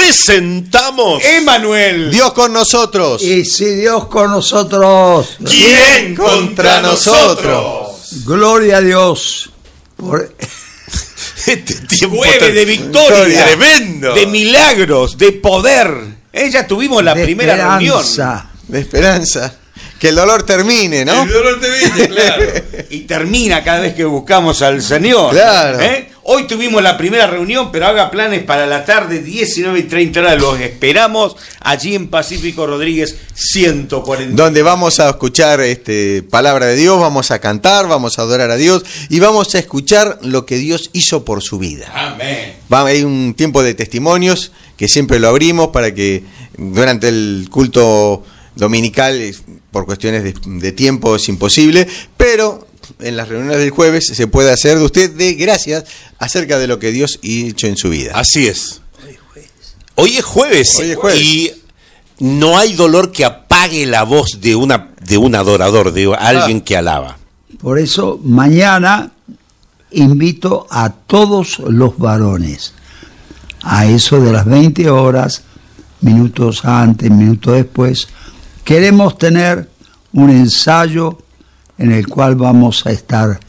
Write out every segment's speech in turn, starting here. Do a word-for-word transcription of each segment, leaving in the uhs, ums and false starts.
presentamos Emanuel. Dios con nosotros. Y si Dios con nosotros, ¿quién contra nosotros? Gloria a Dios. Por... Este tiempo Jueves de victoria, tremendo, de milagros, de poder. Ella tuvimos la de primera esperanza. reunión. De esperanza. Que el dolor termine, ¿no? El dolor te viene, claro. Y termina cada vez que buscamos al Señor. Claro. ¿Eh? Hoy tuvimos la primera reunión, pero haga planes para la tarde, diecinueve y treinta horas. Los esperamos allí en Pacífico Rodríguez ciento cuarenta. Donde vamos a escuchar este, palabra de Dios, vamos a cantar, vamos a adorar a Dios y vamos a escuchar lo que Dios hizo por su vida. Amén. Va, hay un tiempo de testimonios que siempre lo abrimos para que durante el culto dominical, por cuestiones de, de tiempo es imposible, pero en las reuniones del jueves se puede hacer de usted de gracias acerca de lo que Dios ha hecho en su vida. Así es. Hoy es jueves. Hoy es jueves. Y no hay dolor que apague la voz de una de un adorador, de alguien ah. que alaba. Por eso mañana invito a todos los varones a eso de las veinte horas, minutos antes, minutos después. Queremos tener un ensayo en el cual vamos a estar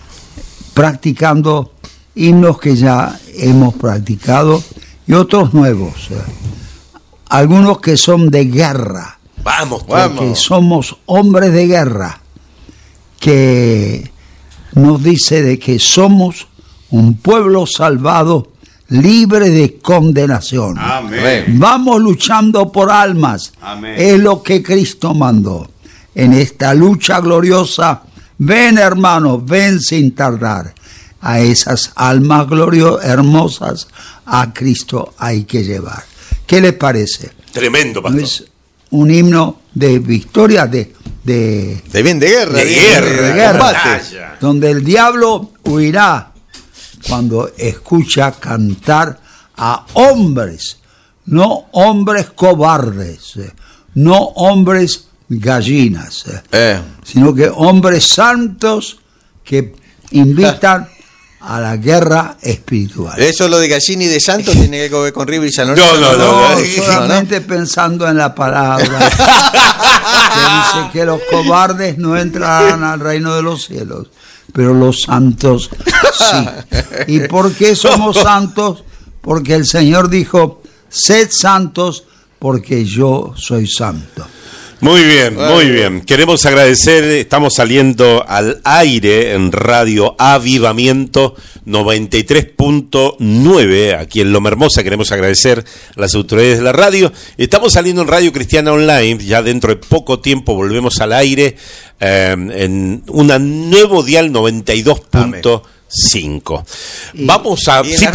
practicando himnos que ya hemos practicado y otros nuevos. Algunos que son de guerra. Vamos, vamos. vamos. Que somos hombres de guerra, que nos dice de que somos un pueblo salvado, libre de condenación. Amén. Vamos luchando por almas. Amén. Es lo que Cristo mandó. En esta lucha gloriosa, ven hermanos, ven sin tardar. A esas almas gloriosas, hermosas, a Cristo hay que llevar. ¿Qué les parece? Tremendo, pastor. ¿No es un himno de victoria, de... De, de bien de guerra. De, de guerra, guerra, de guerra combate. Donde el diablo huirá cuando escucha cantar a hombres, no hombres cobardes, no hombres gallinas, eh. sino que hombres santos que invitan a la guerra espiritual. Eso lo de gallina y de santo tiene que ver con River y San Lorenzo. No, no, no, no, no solamente no, no. pensando en la palabra que dice que los cobardes no entrarán al reino de los cielos, pero los santos sí. ¿Y por qué somos santos? Porque el Señor dijo, sed santos porque yo soy santo. Muy bien, muy bien. Queremos agradecer, estamos saliendo al aire en Radio Avivamiento noventa y tres punto nueve, aquí en Loma Hermosa. Queremos agradecer a las autoridades de la radio. Estamos saliendo en Radio Cristiana Online, ya dentro de poco tiempo volvemos al aire eh, en un nuevo dial noventa y dos punto cinco. Vamos a... Y sí,